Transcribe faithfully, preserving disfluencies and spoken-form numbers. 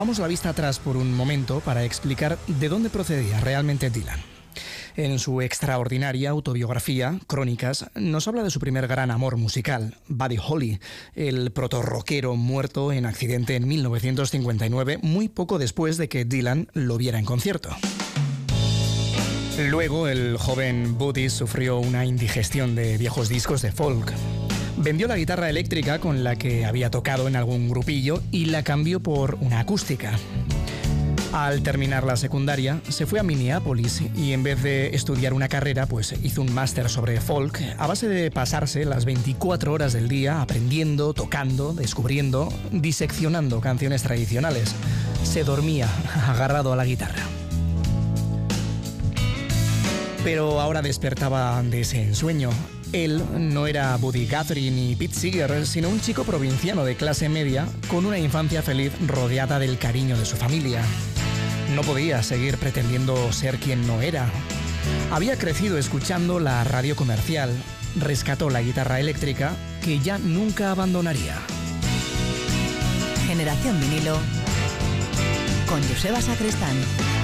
Vamos la vista atrás por un momento para explicar de dónde procedía realmente Dylan. En su extraordinaria autobiografía, Crónicas, nos habla de su primer gran amor musical, Buddy Holly, el proto-rockero muerto en accidente en mil novecientos cincuenta y nueve, muy poco después de que Dylan lo viera en concierto. Luego, el joven Buddy sufrió una indigestión de viejos discos de folk. Vendió la guitarra eléctrica con la que había tocado en algún grupillo y la cambió por una acústica. Al terminar la secundaria, se fue a Minneapolis y en vez de estudiar una carrera, pues hizo un máster sobre folk a base de pasarse las veinticuatro horas del día aprendiendo, tocando, descubriendo, diseccionando canciones tradicionales. Se dormía agarrado a la guitarra. Pero ahora despertaba de ese ensueño. Él no era Buddy Guthrie ni Pete Seeger, sino un chico provinciano de clase media con una infancia feliz rodeada del cariño de su familia. No podía seguir pretendiendo ser quien no era. Había crecido escuchando la radio comercial, rescató la guitarra eléctrica que ya nunca abandonaría. Generación Vinilo con Joseba Sacristán.